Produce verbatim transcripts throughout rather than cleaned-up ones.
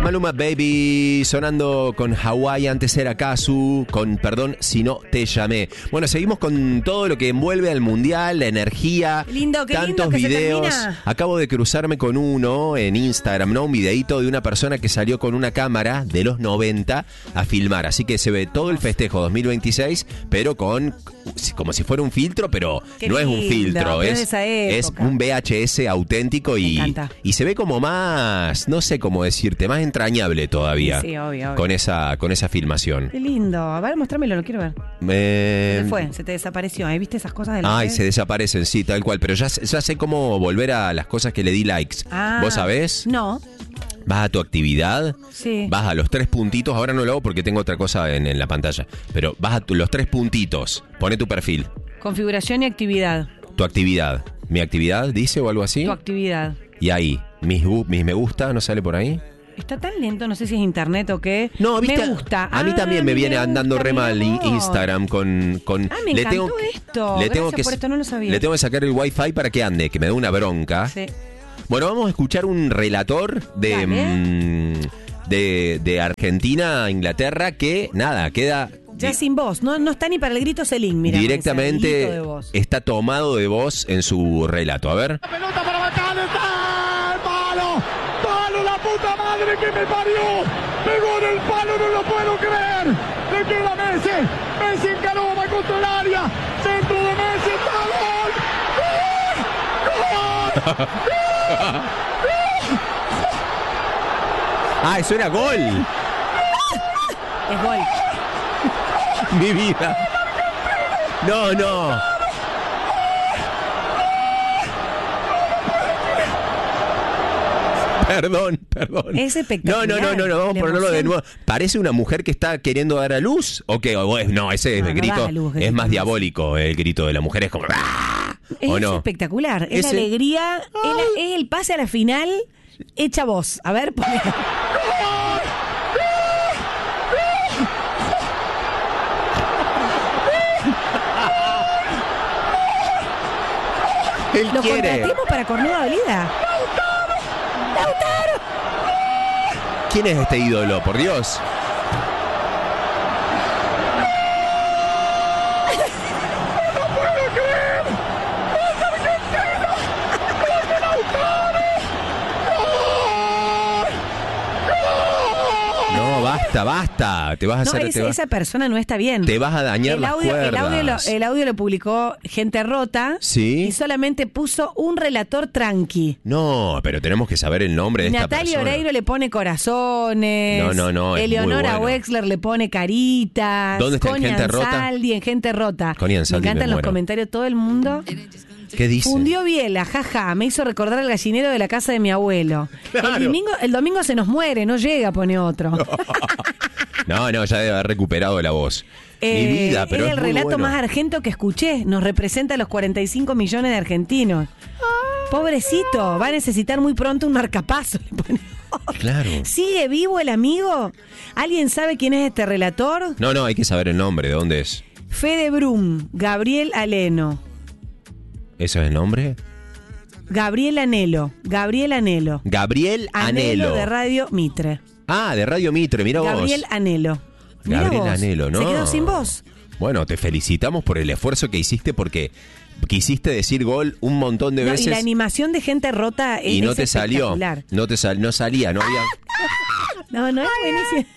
Maluma Baby sonando con Hawái, antes era Kazu, con Perdón si no te llamé. Bueno, seguimos con todo lo que envuelve al mundial, la energía, lindo, qué tantos lindo que videos. se termina. Acabo de cruzarme con uno en Instagram, ¿no? Un videíto de una persona que salió con una cámara de los noventa a filmar, así que se ve todo el festejo dos mil veintiséis, pero con como si fuera un filtro, pero qué no lindo, es un filtro, es, es, de esa es un V H S auténtico y, y se ve como más, no sé cómo decirte, más entrañable todavía. Sí, sí, obvio, obvio. Con esa, con esa filmación. Qué lindo. A ver, mostrámelo, lo quiero ver. Eh... ¿Qué fue? Se te desapareció. ¿Ahí viste esas cosas de la Ay, red? se desaparecen, sí, tal cual. Pero ya, ya sé cómo volver a las cosas que le di likes. Ah, ¿Vos sabés? No. Vas a tu actividad, Sí. vas a los tres puntitos. Ahora no lo hago porque tengo otra cosa en, en la pantalla. Pero vas a tu, los tres puntitos. Pone tu perfil. Configuración y actividad. Tu actividad. ¿Mi actividad dice o algo así? Tu actividad. Y ahí, mis, mis me gusta, ¿no sale por ahí? Está tan lento, no sé si es internet o qué. No, ¿viste? Me gusta. A mí ah, también me viene me andando gusta, re mal mi amor. Instagram con... con Ah, me le encantó tengo, esto. Le tengo Gracias que, por esto, no lo sabía. Le tengo que sacar el wifi para que ande, que me dé una bronca. Sí. Bueno, vamos a escuchar un relator de, mmm, de, de Argentina a Inglaterra que, nada, queda... Ya sin voz, no, no está ni para el grito Celín, mira. Directamente de voz. está tomado de voz en su relato. A ver. La pelota para Bacán, está el palo. Palo, la puta madre que me parió. Pegó en el palo, no lo puedo creer. Le queda Messi. Messi encaró, va contra el área. Centro de Messi, está gol. ¡Gol! Ah, eso era gol. Es gol. Mi vida. No, no. Perdón, perdón. Es espectacular. No, no, no, no, no, vamos a ponerlo de nuevo. ¿Parece una mujer que está queriendo dar a luz? ¿O qué? O es- no, ese No, el no grito da a luz, es grito, más no. diabólico. El grito de la mujer es como... ¡ah! Es ¿O no? espectacular. Es Ese- la alegría. Es, la- es el pase a la final hecha voz. A ver, ponle. Él Lo quiere. contratemos para Cornuda Dolida. ¿Quién es este ídolo? Por Dios. No, basta, basta. Te vas a No, hacer... ese- te, va- esa persona no está bien. te vas a dañar el las audio, el, cuerdas. audio lo, el audio lo publicó Gente Rota. Sí. Y solamente puso un relator tranqui. No, pero tenemos que saber el nombre de esta Natalia persona. Oreiro le pone corazones. No, no, no, es muy Eleonora bueno. Wexler le pone caritas. ¿Dónde está en Connie Gente Rota? Ansaldi en Gente Rota. Connie Ansaldi, me me encantan los muero. comentarios todo el mundo. ¿Qué dice? Fundió Biela, jaja, me hizo recordar el gallinero de la casa de mi abuelo. Claro. El, domingo, el domingo se nos muere, no llega, pone otro. No, no, ya debe haber recuperado la voz. Eh, Mi vida, pero es es el muy relato bueno. más argento que escuché. Nos representa a los cuarenta y cinco millones de argentinos. Pobrecito, va a necesitar muy pronto un marcapaso. le pone otro. Claro. ¿Sigue vivo el amigo? ¿Alguien sabe quién es este relator? No, no, hay que saber el nombre, ¿de dónde es? Fede Brum, Gabriel Aleno. ¿Eso es el nombre? Gabriel Anelo, Gabriel Anelo. Gabriel Anelo. de Radio Mitre. Ah, de Radio Mitre, mira vos. Gabriel Anelo. Mirá Gabriel vos, Anelo, ¿no? Se quedó sin voz. Bueno, te felicitamos por el esfuerzo que hiciste porque quisiste decir gol un montón de No, y veces la animación de Gente Rota es y no es te salió. espectacular. No te sal, no salía, no había. No, no es buenísimo.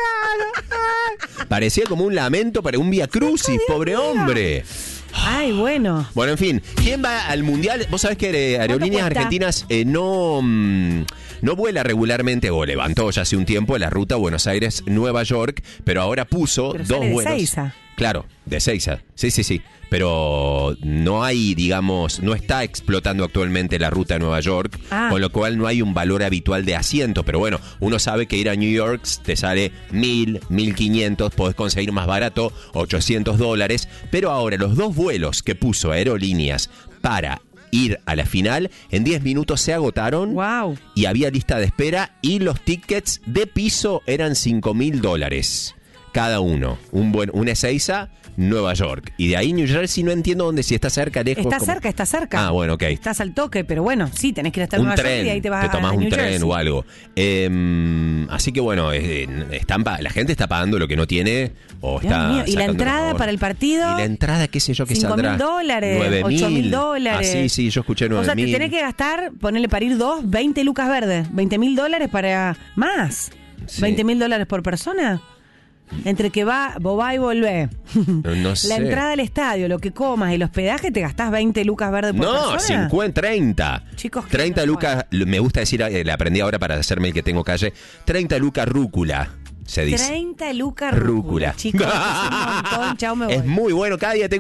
Parecía como un lamento para un Via Crucis, pobre hombre. Ay, bueno. Bueno, en fin, ¿quién va al mundial? Vos sabés que eh, Aerolíneas cuesta? Argentinas eh, no, mm, no vuela regularmente, o levantó ya hace un tiempo la ruta Buenos Aires-Nueva York, pero ahora puso Pero dos sale de vuelos. Ezeiza. Claro, de Ezeiza. Sí, sí, sí. Pero no hay, digamos, no está explotando actualmente la ruta de Nueva York, Ah. con lo cual no hay un valor habitual de asiento. Pero bueno, uno sabe que ir a New York te sale mil, mil quinientos, podés conseguir más barato, ochocientos dólares. Pero ahora los dos vuelos que puso Aerolíneas para ir a la final, en diez minutos se agotaron. Wow. Y había lista de espera y los tickets de piso eran cinco mil dólares. cada uno. Un buen, una Ezeiza, Nueva York. Y de ahí New Jersey no entiendo dónde, si está cerca, lejos. Está como... cerca, está cerca. Ah, bueno, ok. Estás al toque, pero bueno, sí, tenés que ir hasta un Nueva tren, York y ahí te vas te tomás a un New tren Jersey. o algo. Eh, así que bueno, eh, están, la gente está pagando lo que no tiene o Dios está mío, ¿y la sacando entrada favor. para el partido? Y la entrada, qué sé yo, que cinco saldrá. mil dólares, nueve ocho mil dólares. Ah, sí, sí, yo escuché nueve O mil. sea, te tenés que gastar, ponerle para ir dos, veinte lucas verdes. veinte mil dólares para más. Sí. veinte mil dólares por persona. Entre que va, vos va y volvé. No, no sé. La entrada al estadio, lo que comas y el hospedaje, te gastás veinte lucas verdes por No, persona. cincuenta, treinta. Chicos, ¿qué treinta es? lucas, me gusta decir, eh, le aprendí ahora para hacerme el que tengo calle. treinta lucas rúcula, se dice. treinta lucas rúcula. Rúcula. Chicos, es un montón. Chao, me voy. Es muy bueno, cada día tengo